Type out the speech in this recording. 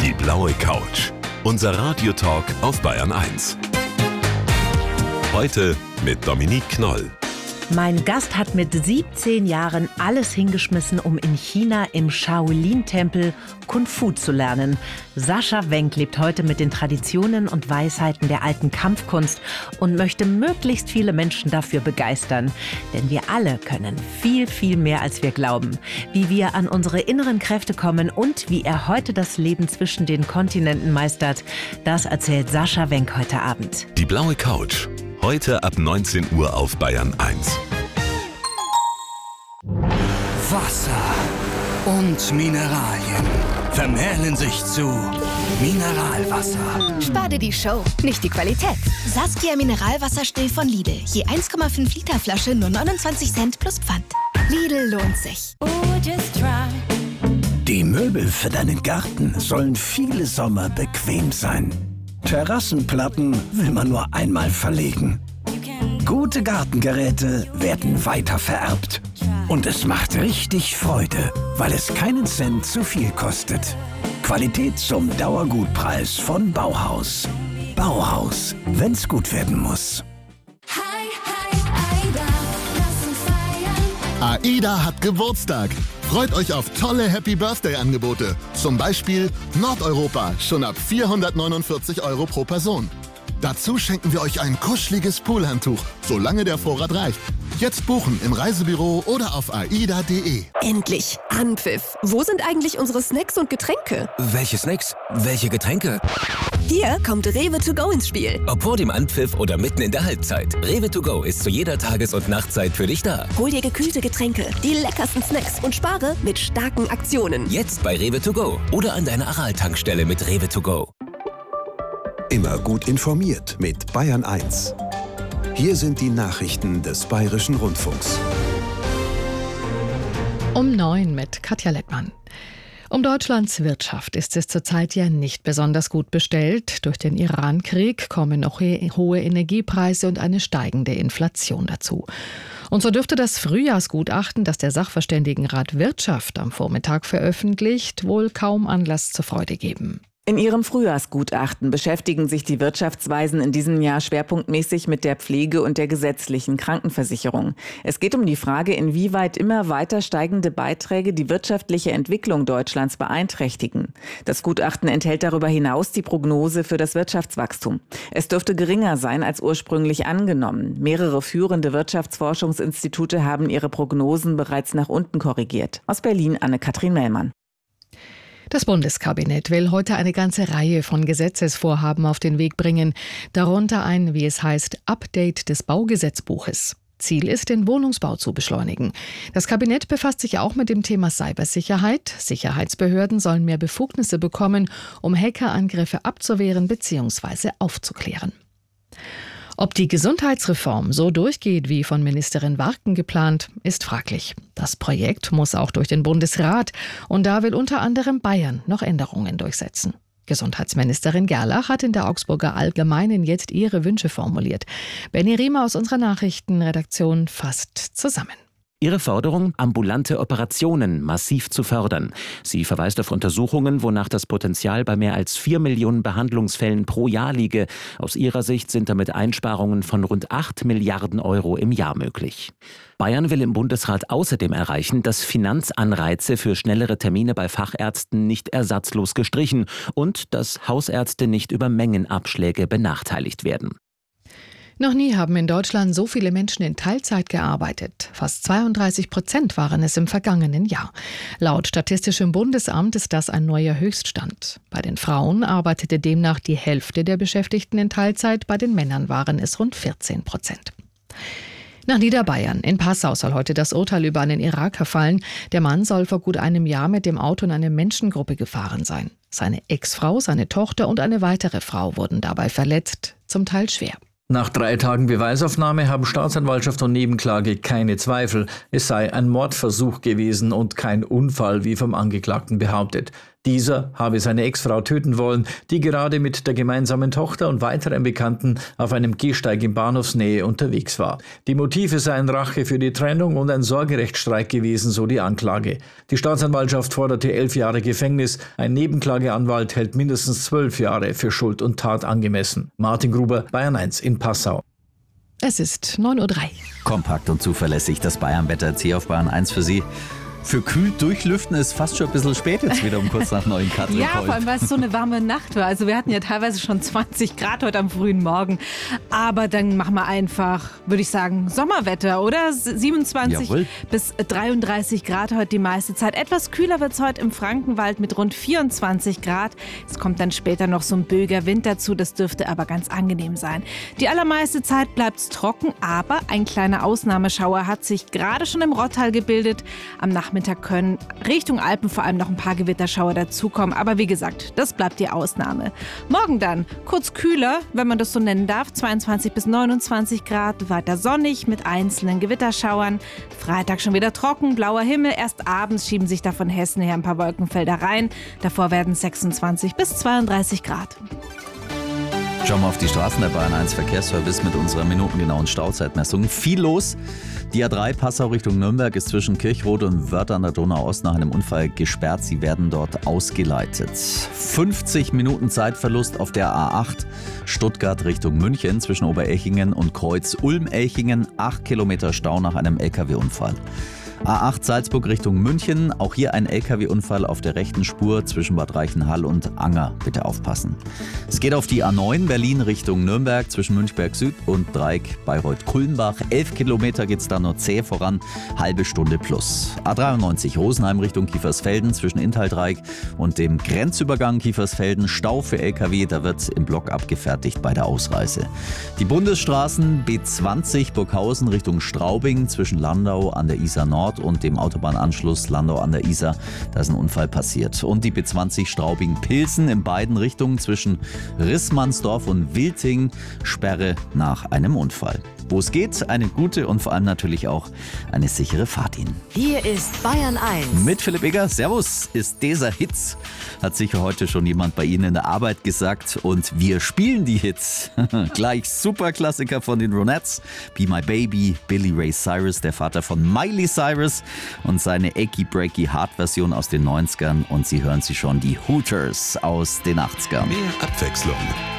Die blaue Couch. Unser Radiotalk auf Bayern 1. Heute mit Dominique Knoll. Mein Gast hat mit 17 Jahren alles hingeschmissen, um in China im Shaolin-Tempel Kung Fu zu lernen. Sascha Wenk lebt heute mit den Traditionen und Weisheiten der alten Kampfkunst und möchte möglichst viele Menschen dafür begeistern. Denn wir alle können viel, viel mehr, als wir glauben. Wie wir an unsere inneren Kräfte kommen und wie er heute das Leben zwischen den Kontinenten meistert, das erzählt Sascha Wenk heute Abend. Die blaue Couch. Heute ab 19 Uhr auf Bayern 1. Wasser und Mineralien vermählen sich zu Mineralwasser. Spar dir die Show, nicht die Qualität. Saskia Mineralwasser still von Lidl. Je 1,5 Liter Flasche nur 29 Cent plus Pfand. Lidl lohnt sich. Die Möbel für deinen Garten sollen viele Sommer bequem sein. Terrassenplatten will man nur einmal verlegen. Gute Gartengeräte werden weiter vererbt. Und es macht richtig Freude, weil es keinen Cent zu viel kostet. Qualität zum Dauergutpreis von Bauhaus. Bauhaus, wenn's gut werden muss. AIDA hat Geburtstag. Freut euch auf tolle Happy-Birthday-Angebote. Zum Beispiel Nordeuropa, schon ab 449 € pro Person. Dazu schenken wir euch ein kuscheliges Poolhandtuch, solange der Vorrat reicht. Jetzt buchen im Reisebüro oder auf aida.de. Endlich! Anpfiff! Wo sind eigentlich unsere Snacks und Getränke? Welche Snacks? Welche Getränke? Hier kommt Rewe to go ins Spiel. Ob vor dem Anpfiff oder mitten in der Halbzeit. Rewe to go ist zu jeder Tages- und Nachtzeit für dich da. Hol dir gekühlte Getränke, die leckersten Snacks und spare mit starken Aktionen. Jetzt bei Rewe to go oder an deiner Aral-Tankstelle mit Rewe to go. Immer gut informiert mit Bayern 1. Hier sind die Nachrichten des Bayerischen Rundfunks. Um 9 mit Katja Lettmann. Um Deutschlands Wirtschaft ist es zurzeit ja nicht besonders gut bestellt. Durch den Iran-Krieg kommen noch hohe Energiepreise und eine steigende Inflation dazu. Und so dürfte das Frühjahrsgutachten, das der Sachverständigenrat Wirtschaft am Vormittag veröffentlicht, wohl kaum Anlass zur Freude geben. In ihrem Frühjahrsgutachten beschäftigen sich die Wirtschaftsweisen in diesem Jahr schwerpunktmäßig mit der Pflege und der gesetzlichen Krankenversicherung. Es geht um die Frage, inwieweit immer weiter steigende Beiträge die wirtschaftliche Entwicklung Deutschlands beeinträchtigen. Das Gutachten enthält darüber hinaus die Prognose für das Wirtschaftswachstum. Es dürfte geringer sein als ursprünglich angenommen. Mehrere führende Wirtschaftsforschungsinstitute haben ihre Prognosen bereits nach unten korrigiert. Aus Berlin Anne-Kathrin Mellmann. Das Bundeskabinett will heute eine ganze Reihe von Gesetzesvorhaben auf den Weg bringen, darunter ein, wie es heißt, Update des Baugesetzbuches. Ziel ist, den Wohnungsbau zu beschleunigen. Das Kabinett befasst sich auch mit dem Thema Cybersicherheit. Sicherheitsbehörden sollen mehr Befugnisse bekommen, um Hackerangriffe abzuwehren bzw. aufzuklären. Ob die Gesundheitsreform so durchgeht wie von Ministerin Warken geplant, ist fraglich. Das Projekt muss auch durch den Bundesrat und da will unter anderem Bayern noch Änderungen durchsetzen. Gesundheitsministerin Gerlach hat in der Augsburger Allgemeinen jetzt ihre Wünsche formuliert. Benny Riemer aus unserer Nachrichtenredaktion fasst zusammen. Ihre Forderung, ambulante Operationen massiv zu fördern. Sie verweist auf Untersuchungen, wonach das Potenzial bei mehr als 4 Millionen Behandlungsfällen pro Jahr liege. Aus ihrer Sicht sind damit Einsparungen von rund 8 Milliarden € im Jahr möglich. Bayern will im Bundesrat außerdem erreichen, dass Finanzanreize für schnellere Termine bei Fachärzten nicht ersatzlos gestrichen und dass Hausärzte nicht über Mengenabschläge benachteiligt werden. Noch nie haben in Deutschland so viele Menschen in Teilzeit gearbeitet. Fast 32% waren es im vergangenen Jahr. Laut Statistischem Bundesamt ist das ein neuer Höchststand. Bei den Frauen arbeitete demnach die Hälfte der Beschäftigten in Teilzeit, bei den Männern waren es rund 14%. Nach Niederbayern. In Passau soll heute das Urteil über einen Iraker fallen. Der Mann soll vor gut einem Jahr mit dem Auto in eine Menschengruppe gefahren sein. Seine Ex-Frau, seine Tochter und eine weitere Frau wurden dabei verletzt, zum Teil schwer. Nach 3 Tagen Beweisaufnahme haben Staatsanwaltschaft und Nebenklage keine Zweifel. Es sei ein Mordversuch gewesen und kein Unfall, wie vom Angeklagten behauptet. Dieser habe seine Ex-Frau töten wollen, die gerade mit der gemeinsamen Tochter und weiteren Bekannten auf einem Gehsteig in Bahnhofsnähe unterwegs war. Die Motive seien Rache für die Trennung und ein Sorgerechtsstreik gewesen, so die Anklage. Die Staatsanwaltschaft forderte 11 Jahre Gefängnis. Ein Nebenklageanwalt hält mindestens 12 Jahre für Schuld und Tat angemessen. Martin Gruber, Bayern 1 in Passau. Es ist 9:03 Uhr. Kompakt und zuverlässig das Bayern-Wetter jetzt hier auf Bayern 1 für Sie. Für kühl durchlüften ist fast schon ein bisschen spät jetzt wieder um kurz nach 9 Katrin. Ja, vor allem, weil es so eine warme Nacht war. Also wir hatten ja teilweise schon 20 Grad heute am frühen Morgen. Aber dann machen wir einfach, würde ich sagen, Sommerwetter, oder? 27 Jawohl. bis 33 Grad heute die meiste Zeit. Etwas kühler wird es heute im Frankenwald mit rund 24 Grad. Es kommt dann später noch so ein böiger Wind dazu. Das dürfte aber ganz angenehm sein. Die allermeiste Zeit bleibt es trocken, aber ein kleiner Ausnahmeschauer hat sich gerade schon im Rottal gebildet. Am Nachmittag können Richtung Alpen vor allem noch ein paar Gewitterschauer dazukommen. Aber wie gesagt, das bleibt die Ausnahme. Morgen dann kurz kühler, wenn man das so nennen darf. 22 bis 29 Grad, weiter sonnig mit einzelnen Gewitterschauern. Freitag schon wieder trocken, blauer Himmel. Erst abends schieben sich da von Hessen her ein paar Wolkenfelder rein. Davor werden es 26 bis 32 Grad. Schauen wir auf die Straßen der Bayern 1 Verkehrsservice mit unserer minutengenauen Stauzeitmessung. Viel los. Die A3 Passau Richtung Nürnberg ist zwischen Kirchrode und Wörth an der Donau-Ost nach einem Unfall gesperrt. Sie werden dort ausgeleitet. 50 Minuten Zeitverlust auf der A8 Stuttgart Richtung München zwischen Oberelchingen und Kreuz Ulm-Elchingen. 8 Kilometer Stau nach einem LKW-Unfall. A8 Salzburg Richtung München, auch hier ein LKW-Unfall auf der rechten Spur zwischen Bad Reichenhall und Anger. Bitte aufpassen. Es geht auf die A9 Berlin Richtung Nürnberg zwischen Münchberg Süd und Dreieck Bayreuth-Kulmbach. 11 Kilometer geht es da nur zäh voran, halbe Stunde plus. A93 Rosenheim Richtung Kiefersfelden zwischen Inntal-Dreieck und dem Grenzübergang Kiefersfelden. Stau für LKW, da wird im Block abgefertigt bei der Ausreise. Die Bundesstraßen B20 Burghausen Richtung Straubing zwischen Landau an der Isar Nord und dem Autobahnanschluss Landau an der Isar. Da ist ein Unfall passiert. Und die B20 Straubing-Pilsen in beiden Richtungen zwischen Rissmannsdorf und Wilting. Sperre nach einem Unfall. Wo es geht, eine gute und vor allem natürlich auch eine sichere Fahrt Ihnen. Hier ist Bayern 1. Mit Philipp Egger. Servus, ist dieser Hits. Hat sicher heute schon jemand bei Ihnen in der Arbeit gesagt. Und wir spielen die Hits. Gleich Superklassiker von den Ronettes. Be My Baby, Billy Ray Cyrus, der Vater von Miley Cyrus. Und seine Achy Breaky Heart Version aus den 90ern. Und Sie hören sie schon, die Hooters aus den 80ern. Mehr Abwechslung